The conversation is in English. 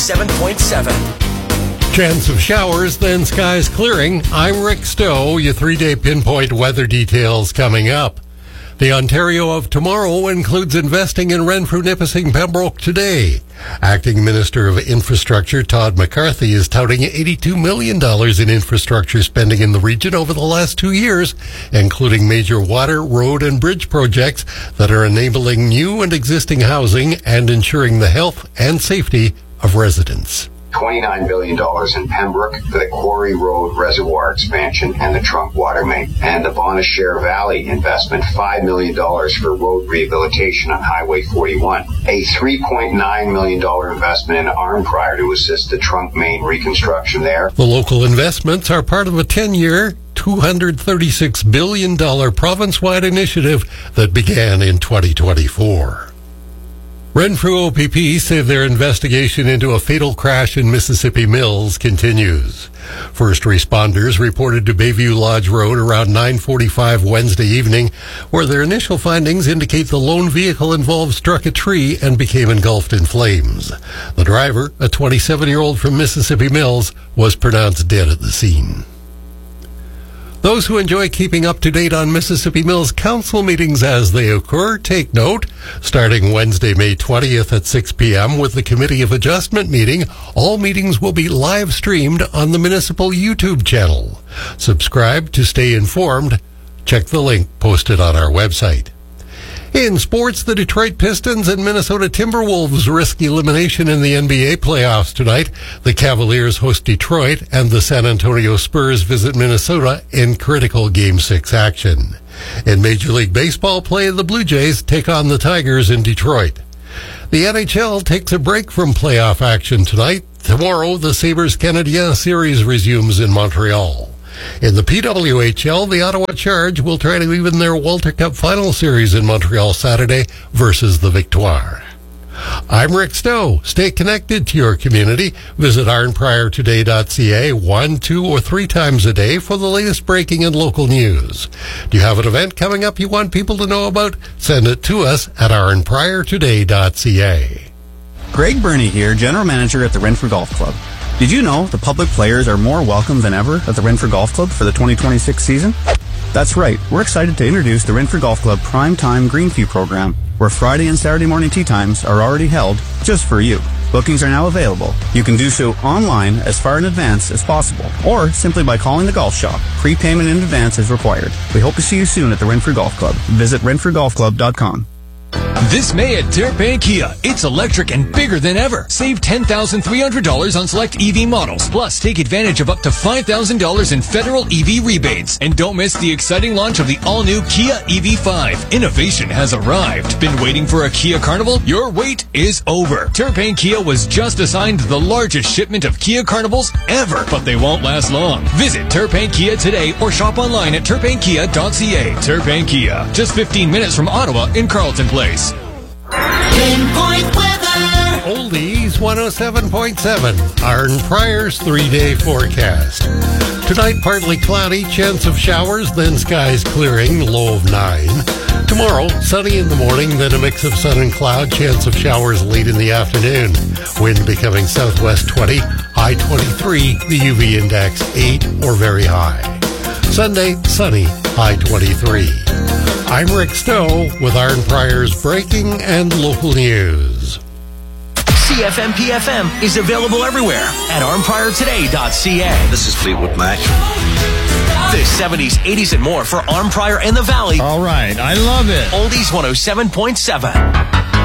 7.7. Chance of showers, then skies clearing. I'm Rick Stowe. Your 3-day pinpoint weather details coming up. The Ontario of tomorrow includes investing in Renfrew, Nipissing, Pembroke today. Acting Minister of Infrastructure Todd McCarthy is touting $82 million in infrastructure spending in the region over the last 2 years, including major water, road, and bridge projects that are enabling new and existing housing and ensuring the health and safety of residents. $29 billion in Pembroke for the Quarry Road Reservoir expansion and the trunk water main. And the Bonnechere Valley investment, $5 million for road rehabilitation on Highway 41. A $3.9 million investment in Arnprior to assist the trunk main reconstruction there. The local investments are part of a 10-year, $236 billion province-wide initiative that began in 2024. Renfrew OPP say their investigation into a fatal crash in Mississippi Mills continues. First responders reported to Bayview Lodge Road around 9:45 Wednesday evening, where their initial findings indicate the lone vehicle involved struck a tree and became engulfed in flames. The driver, a 27-year-old from Mississippi Mills, was pronounced dead at the scene. Those who enjoy keeping up to date on Mississippi Mills Council meetings as they occur, take note. Starting Wednesday, May 20th at 6 p.m. with the Committee of Adjustment meeting, all meetings will be live streamed on the municipal YouTube channel. Subscribe to stay informed. Check the link posted on our website. In sports, the Detroit Pistons and Minnesota Timberwolves risk elimination in the NBA playoffs tonight. The Cavaliers host Detroit, and the San Antonio Spurs visit Minnesota in critical Game 6 action. In Major League Baseball play, the Blue Jays take on the Tigers in Detroit. The NHL takes a break from playoff action tonight. Tomorrow, the Sabres-Canadiens series resumes in Montreal. In the PWHL, the Ottawa Charge will try to even their Walter Cup final series in Montreal Saturday versus the Victoire. I'm Rick Stowe. Stay connected to your community. Visit arnpriortoday.ca 1, 2, or 3 times a day for the latest breaking and local news. Do you have an event coming up you want people to know about? Send it to us at arnpriortoday.ca. Greg Burney here, General Manager at the Renfrew Golf Club. Did you know the public players are more welcome than ever at the Renfrew Golf Club for the 2026 season? That's right, we're excited to introduce the Renfrew Golf Club Prime Time Green Fee Program, where Friday and Saturday morning tee times are already held just for you. Bookings are now available. You can do so online as far in advance as possible, or simply by calling the golf shop. Prepayment in advance is required. We hope to see you soon at the Renfrew Golf Club. Visit renfrewgolfclub.com. This May at Terrapin Kia, it's electric and bigger than ever. Save $10,300 on select EV models. Plus, take advantage of up to $5,000 in federal EV rebates. And don't miss the exciting launch of the all-new Kia EV5. Innovation has arrived. Been waiting for a Kia Carnival? Your wait is over. Terrapin Kia was just assigned the largest shipment of Kia Carnivals ever, but they won't last long. Visit Terrapin Kia today or shop online at terrapinkia.ca. Terrapin Kia, just 15 minutes from Ottawa in Carleton Place. Pinpoint weather. Oldies 107.7. Arnprior's 3-day forecast. Tonight, partly cloudy, chance of showers, then skies clearing, low of 9. Tomorrow, sunny in the morning, then a mix of sun and cloud, chance of showers late in the afternoon. Wind becoming southwest 20, high 23, the UV index 8 or very high. Sunday, sunny, high 23. I'm Rick Stowe with Arnprior's breaking and local news. CFMP-FM is available everywhere at arnpriortoday.ca. This is Fleetwood Mac. The 70s, 80s, and more for Arnprior and the Valley. All right, I love it. Oldies 107.7.